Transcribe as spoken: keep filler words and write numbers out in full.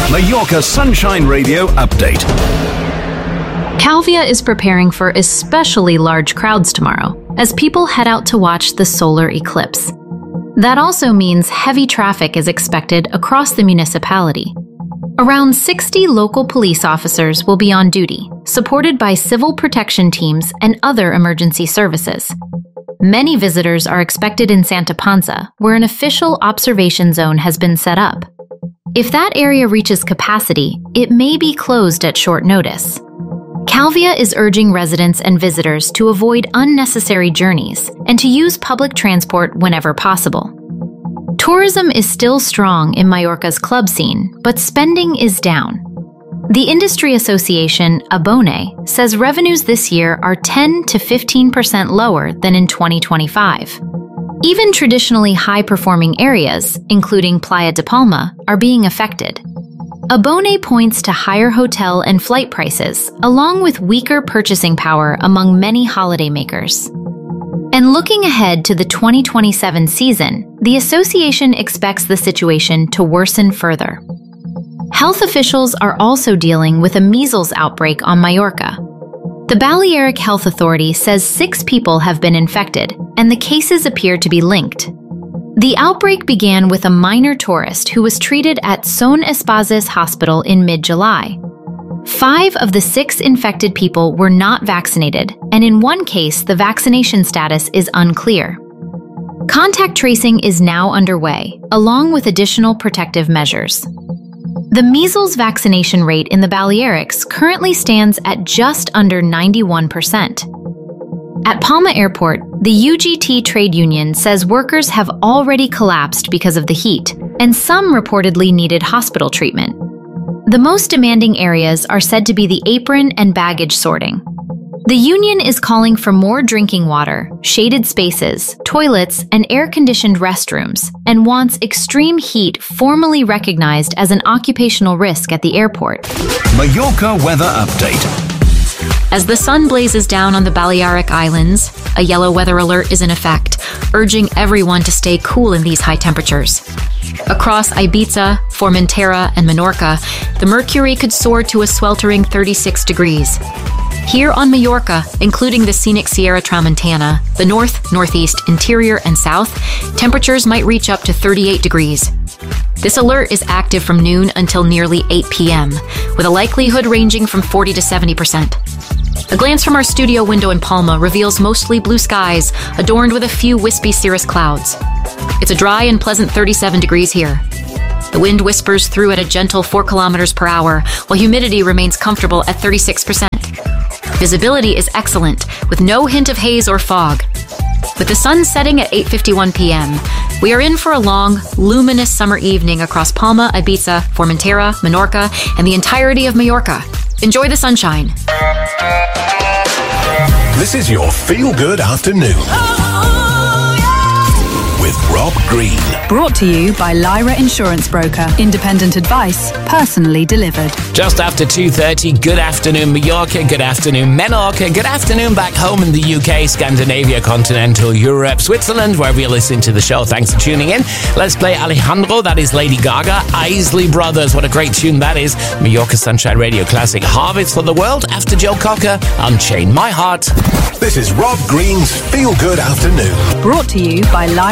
Mallorca Sunshine Radio update. Calvia is preparing for especially large crowds tomorrow as people head out to watch the solar eclipse. That also means heavy traffic is expected across the municipality. Around sixty local police officers will be on duty, supported by civil protection teams and other emergency services. Many visitors are expected in Santa Panza, where an official observation zone has been set up. If that area reaches capacity, it may be closed at short notice. Calvia is urging residents and visitors to avoid unnecessary journeys and to use public transport whenever possible. Tourism is still strong in Mallorca's club scene, but spending is down. The industry association, Abone, says revenues this year are ten to fifteen percent lower than in twenty twenty-five. Even traditionally high-performing areas, including Playa de Palma, are being affected. Abone points to higher hotel and flight prices, along with weaker purchasing power among many holidaymakers. And looking ahead to the twenty twenty-seven season, the association expects the situation to worsen further. Health officials are also dealing with a measles outbreak on Mallorca. The Balearic Health Authority says six people have been infected, and the cases appear to be linked. The outbreak began with a minor tourist who was treated at Son Espases Hospital in mid-July. Five of the six infected people were not vaccinated, and in one case, the vaccination status is unclear. Contact tracing is now underway, along with additional protective measures. The measles vaccination rate in the Balearics currently stands at just under ninety-one percent. At Palma Airport, the U G T trade union says workers have already collapsed because of the heat, and some reportedly needed hospital treatment. The most demanding areas are said to be the apron and baggage sorting. The union is calling for more drinking water, shaded spaces, toilets, and air-conditioned restrooms, and wants extreme heat formally recognized as an occupational risk at the airport. Mallorca weather update. As the sun blazes down on the Balearic Islands, a yellow weather alert is in effect, urging everyone to stay cool in these high temperatures. Across Ibiza, Formentera, and Menorca, the mercury could soar to a sweltering thirty-six degrees. Here on Mallorca, including the scenic Sierra Tramontana, the north, northeast, interior, and south, temperatures might reach up to thirty-eight degrees. This alert is active from noon until nearly eight p m, with a likelihood ranging from forty to seventy percent. A glance from our studio window in Palma reveals mostly blue skies, adorned with a few wispy cirrus clouds. It's a dry and pleasant thirty-seven degrees here. The wind whispers through at a gentle four kilometers per hour, while humidity remains comfortable at thirty-six percent. Visibility is excellent, with no hint of haze or fog. With the sun setting at eight fifty-one p m, we are in for a long, luminous summer evening across Palma, Ibiza, Formentera, Menorca, and the entirety of Mallorca. Enjoy the sunshine. This is your feel-good afternoon. With Rob Green. Brought to you by Lyra Insurance Broker. Independent advice, personally delivered. Just after two thirty, good afternoon Mallorca, good afternoon Menorca, good afternoon back home in the U K, Scandinavia, continental Europe, Switzerland, wherever you're listening to the show. Thanks for tuning in. Let's play Alejandro, that is Lady Gaga, Isley Brothers, what a great tune that is. Mallorca Sunshine Radio Classic, Harvest for the World, after Joe Cocker, Unchain My Heart. This is Rob Green's Feel Good Afternoon. Brought to you by Lyra